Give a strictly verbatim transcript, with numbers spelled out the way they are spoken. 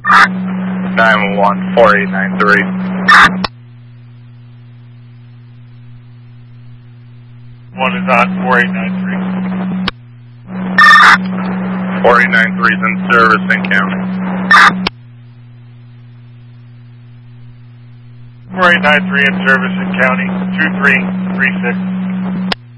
nine one one, four eight nine three. One is on four eight nine three. four eight nine three is in service in county. four eight nine three in service in county, two three three six.